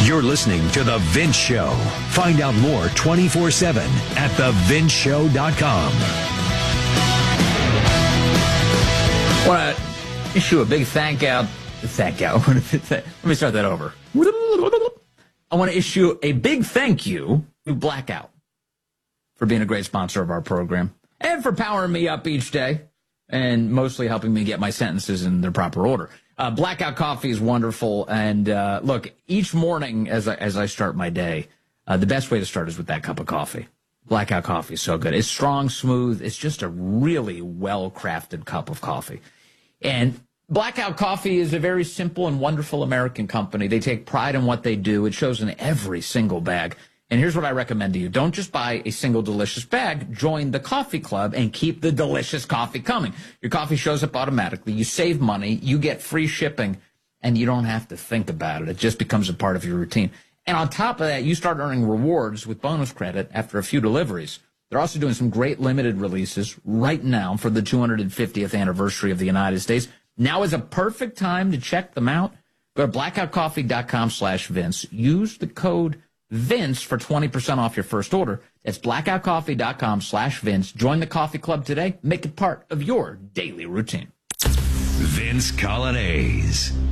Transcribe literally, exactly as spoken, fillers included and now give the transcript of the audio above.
You're listening to The Vince Show. Find out more twenty-four seven at the vince show dot com. I want to issue a big thank out. Thank out. Let me start that over. I want to issue a big thank you to Blackout for being a great sponsor of our program and for powering me up each day and mostly helping me get my sentences in their proper order. Uh, Blackout Coffee is wonderful. And uh, look, each morning as I, as I start my day, uh, the best way to start is with that cup of coffee. Blackout Coffee is so good. It's strong, smooth. It's just a really well-crafted cup of coffee. And Blackout Coffee is a very simple and wonderful American company. They take pride in what they do. It shows in every single bag. And here's what I recommend to you. Don't just buy a single delicious bag. Join the coffee club and keep the delicious coffee coming. Your coffee shows up automatically. You save money. You get free shipping, and you don't have to think about it. It just becomes a part of your routine. And on top of that, you start earning rewards with bonus credit after a few deliveries. They're also doing some great limited releases right now for the two hundred fiftieth anniversary of the United States. Now is a perfect time to check them out. Go to blackout coffee dot com slash Vince. Use the code Vince for twenty percent off your first order. That's blackout coffee dot com slash Vince. Join the coffee club today. Make it part of your daily routine. Vince Coglianese.